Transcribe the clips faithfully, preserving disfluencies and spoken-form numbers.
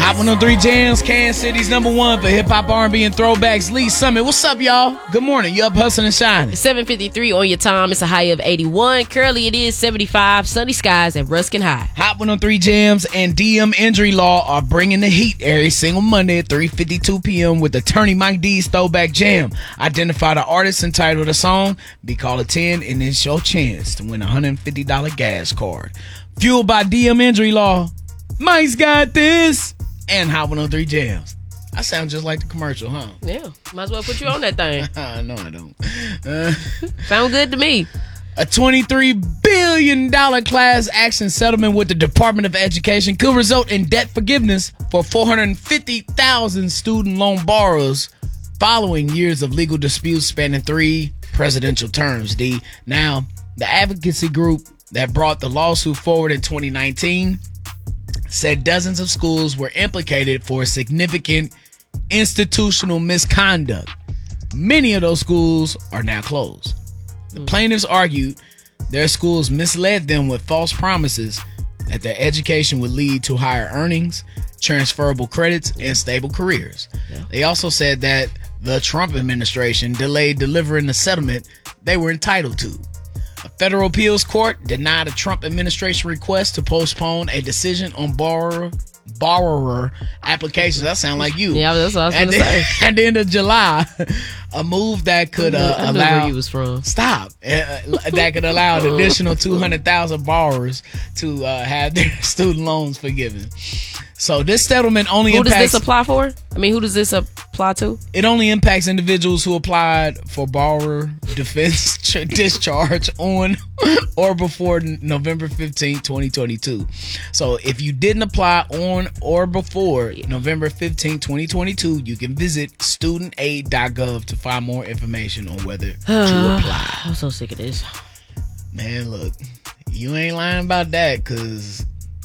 Hot one oh three Jams, Kansas City's number one for hip-hop, R and B, and throwbacks. Lee Summit, what's up, y'all? Good morning. You up hustling and shining? seven fifty-three on your time. It's a high of eighty-one. Currently, it is seventy-five. Sunny skies at Ruskin High. Hot one oh three Jams and D M Injury Law are bringing the heat every single Monday at three fifty-two p.m. with attorney Mike D's Throwback Jam. Identify the artist and title of the song, be called a ten, and it's your chance to win a one hundred fifty dollars gas card. Fueled by D M Injury Law, Mike's got this, and Hot one oh three Jams. I sound just like the commercial, huh? Yeah, might as well put you on that thing. No, I don't. Uh, Sound good to me. A twenty-three billion dollars class action settlement with the Department of Education could result in debt forgiveness for four hundred fifty thousand student loan borrowers following years of legal disputes spanning three presidential terms, D. Now, the advocacy group that brought the lawsuit forward in twenty nineteen said dozens of schools were implicated for significant institutional misconduct. Many of those schools are now closed. The plaintiffs argued their schools misled them with false promises that their education would lead to higher earnings, transferable credits, and stable careers. Yeah. They also said that the Trump administration delayed delivering the settlement they were entitled to. A federal appeals court denied a Trump administration request to postpone a decision on borrower borrower applications. That sound like you. Yeah, that's what I was going to say. At the end of July, a move that could uh, I knew allow where you was from. Stop. Uh, that could allow an additional two hundred thousand borrowers to uh, have their student loans forgiven. So this settlement only who impacts... Who does this apply for? I mean, who does this apply to? It only impacts individuals who applied for borrower defense discharge on or before November fifteenth, twenty twenty-two. So if you didn't apply on or before November fifteenth, twenty twenty-two, you can visit student aid dot gov to find more information on whether to apply. I'm so sick of this. Man, look, you ain't lying about that, because...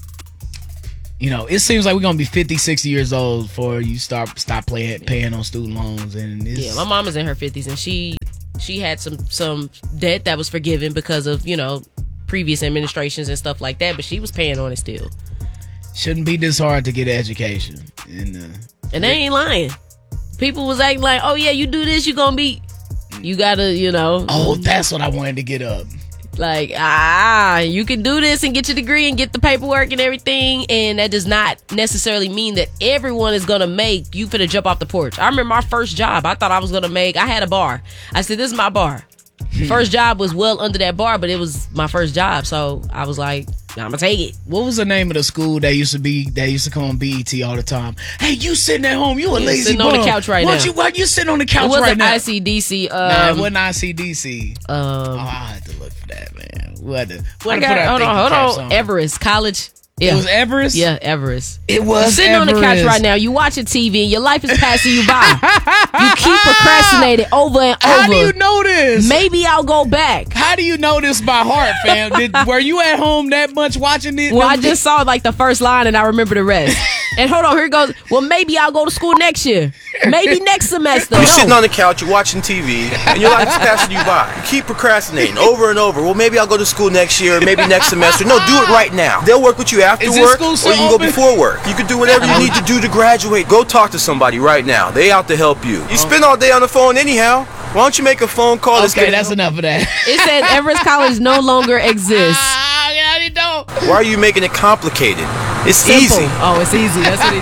You know, it seems like we're going to be fifty, sixty years old before you start stop playing, paying on student loans. And it's, yeah, my mom is in her fifties, and she she had some, some debt that was forgiven because of, you know, previous administrations and stuff like that, but she was paying on it still. Shouldn't be this hard to get an education. And, uh, and they ain't lying. People was acting like, oh, yeah, you do this, you're going to be... You got to, you know... Oh, that's what I wanted to get up. Like, ah, you can do this and get your degree and get the paperwork and everything, and that does not necessarily mean that everyone is gonna make you finna jump off the porch. I remember my first job, I thought I was gonna make, I had a bar. I said, this is my bar. First job was well under that bar, but it was my first job, so I was like, I'm gonna take it. What was the name of the school that used to be that used to come on B E T all the time? Hey, you sitting at home, you a yeah, lazy sitting bum. on the couch right why now. You, why you sitting on the couch it wasn't right now? I C D C. Um, nah, it wasn't I C D C. Um, oh, I had to look for that, man. What the? I got, hold on, hold on. Everest College. Yeah. It was Everest? Yeah, Everest. It was You're sitting Everest. on the couch right now. You watching T V and your life is passing you by. You keep procrastinating over and over. How do you know this? Maybe I'll go back. How do you know this by heart, fam? Did, were you at home that much watching it? Well, I just saw like the first line and I remember the rest. And hold on, here it goes. Well, maybe I'll go to school next year. Maybe next semester. You're no. sitting on the couch, you're watching T V, and your life is passing you by. You keep procrastinating over and over. Well, maybe I'll go to school next year, maybe next semester. No, do it right now. They'll work with you after Is work, school or so you can go open? before work. You can do whatever you need to do to graduate. Go talk to somebody right now. They out to help you. You spend all day on the phone anyhow. Why don't you make a phone call? Okay, that's enough of that. It says Everest College no longer exists. Ah, yeah, they don't. Why are you making it complicated? It's Simple. easy. Oh, it's easy. That's what he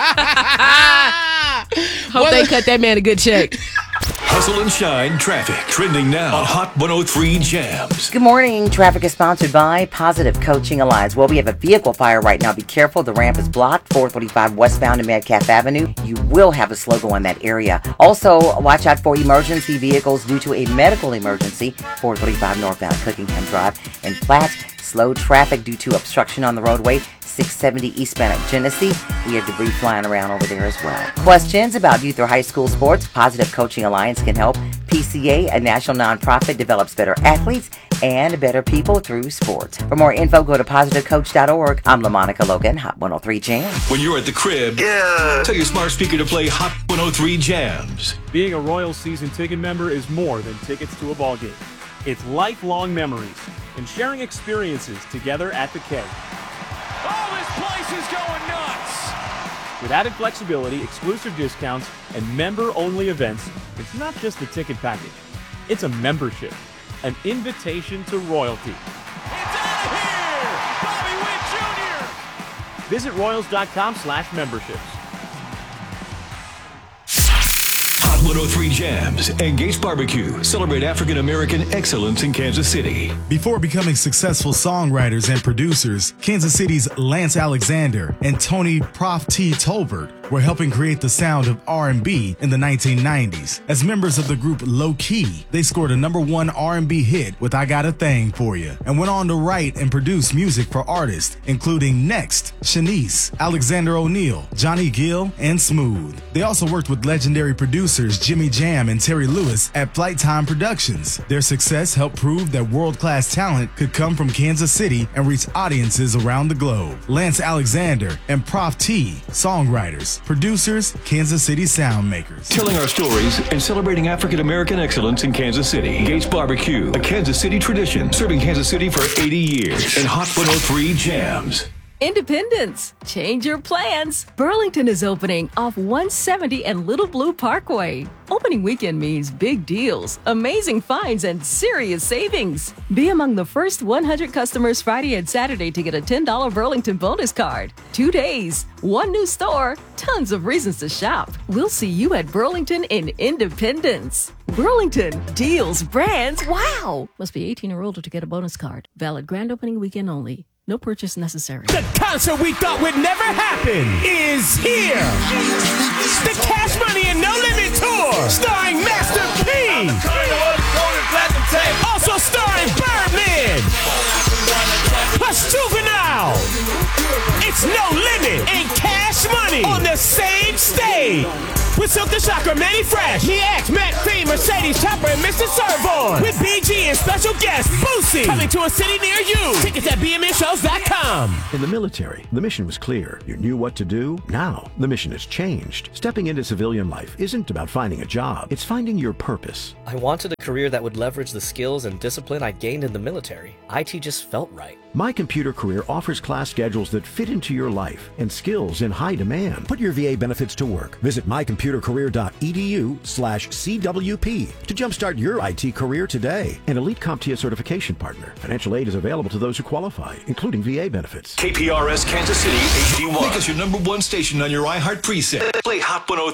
said. Hope they cut that man a good check. Hustle and Shine traffic trending now on Hot one oh three Jams. Good morning. Traffic is sponsored by Positive Coaching Alliance. Well, we have a vehicle fire right now. Be careful. The ramp is blocked. four thirty-five westbound to Metcalf Avenue. You will have a slow go in that area. Also, watch out for emergency vehicles due to a medical emergency. four thirty-five northbound Cookingham Drive and Platte. Slow traffic due to obstruction on the roadway. six seventy eastbound at Genesee. We have debris flying around over there as well. Questions about youth or high school sports? Positive Coaching Alliance can help. P C A, a national nonprofit, develops better athletes and better people through sports. For more info, go to positive coach dot org. I'm LaMonica Logan, Hot one oh three Jams. When you're at the crib, yeah. Tell your smart speaker to play Hot one oh three Jams. Being a Royal season ticket member is more than tickets to a ball game. It's lifelong memories and sharing experiences together at the K. Oh, this place is going nuts! With added flexibility, exclusive discounts, and member-only events, it's not just a ticket package. It's a membership, an invitation to royalty. It's out of here! Bobby Witt Junior! Visit royals.com slash memberships. Hot one oh three Jams and Gates Barbecue celebrate African American excellence in Kansas City. Before becoming successful songwriters and producers, Kansas City's Lance Alexander and Tony Prof T. Tolbert were helping create the sound of R and B in the nineteen nineties. As members of the group Low Key, they scored a number one R and B hit with I Got a Thing For You, and went on to write and produce music for artists including Next, Shanice, Alexander O'Neal, Johnny Gill, and Smooth. They also worked with legendary producers Jimmy Jam and Terry Lewis at Flight Time Productions. Their success helped prove that world-class talent could come from Kansas City and reach audiences around the globe. Lance Alexander and Prof T, songwriters, producers, Kansas City sound makers. Telling our stories and celebrating African American excellence in Kansas City. Gates Barbecue, a Kansas City tradition, serving Kansas City for eighty years. And Hot one oh three Jams. Independence. Change your plans. Burlington is opening off one seventy and Little Blue Parkway. Opening weekend means big deals, amazing finds, and serious savings. Be among the first one hundred customers Friday and Saturday to get a ten dollars Burlington bonus card. Two days, one new store, tons of reasons to shop. We'll see you at Burlington in Independence. Burlington, deals, brands, wow! Must be eighteen or older to get a bonus card. Valid grand opening weekend only. No purchase necessary. The concert we thought would never happen is here. The Cash Money and No Limit Tour, starring Master P. Also starring Birdman. Plus Juvenile. It's No Limit and Cash Money on the same stage. With Silk the Shocker, Manny Fresh, He X, Matt Fee, Mercedes Chopper, and Mister Servon. With B G and special guest Boosie. Coming to a city near you. Tickets at B M S shows dot com. In the military, the mission was clear. You knew what to do. Now, the mission has changed. Stepping into civilian life isn't about finding a job. It's finding your purpose. I wanted a career that would leverage the skills and discipline I gained in the military. I T just felt right. My Computer Career offers class schedules that fit into your life and skills in high demand. Put your V A benefits to work. Visit my computer career dot e d u slash C W P to jumpstart your I T career today. An Elite CompTIA certification partner. Financial aid is available to those who qualify, including V A benefits. K P R S Kansas City H D one. Make us your number one station on your iHeart preset. Play Hot one oh